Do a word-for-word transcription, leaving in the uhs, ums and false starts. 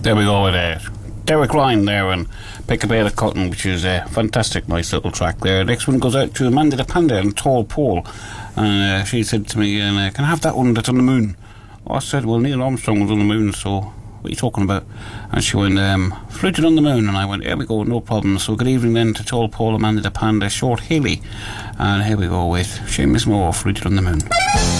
There we go with it. Derek Ryan there and Pick a Bale of Cotton, which is a fantastic, nice little track there. Next one goes out to Amanda the Panda and Tall Pole. And uh, she said to me, uh, can I have that one that's on the moon? I said, well, Neil Armstrong was on the moon, so what are you talking about? And she went, um, Fruited on the Moon. And I went, here we go, no problem. So good evening then to Tall Pole, Amanda the Panda, Short Haley. And here we go with Seamus Moore, Fruited on the Moon.